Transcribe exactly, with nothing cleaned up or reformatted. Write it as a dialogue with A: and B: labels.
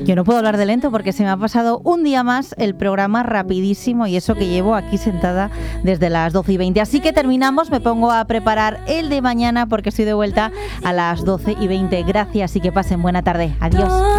A: Yo no puedo hablar de lento porque se me ha pasado un día más el programa rapidísimo y eso que llevo aquí sentada desde las doce y veinte. Así que terminamos, me pongo a preparar el de mañana porque estoy de vuelta a las doce y veinte. Gracias y que pasen buena tarde. Adiós.